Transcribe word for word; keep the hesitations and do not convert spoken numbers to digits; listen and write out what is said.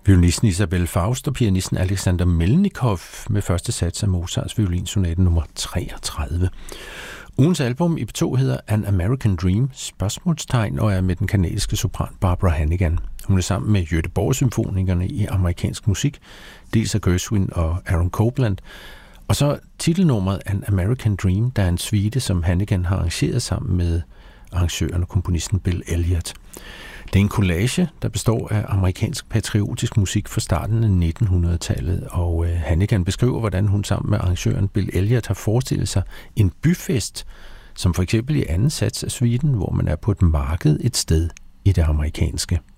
Violinisten Isabelle Faust og pianisten Alexander Melnikov med første sats af Mozarts violinsonate nummer treogtredive. Ugens album i P to hedder An American Dream, spørgsmålstegn, og er med den kanadiske sopran Barbara Hannigan. Hun er sammen med Göteborg-symfonikerne i amerikansk musik, dels af Gershwin og Aaron Copland, og så titelnummeret An American Dream, der er en suite, som Hannigan har arrangeret sammen med arrangøren og komponisten Bill Elliott. Det er en collage, der består af amerikansk patriotisk musik fra starten af nitten hundrede-tallet, og øh, Hannigan beskriver, hvordan hun sammen med arrangøren Bill Elliott har forestillet sig en byfest, som for eksempel i anden sats af suiten, hvor man er på et marked et sted i det amerikanske.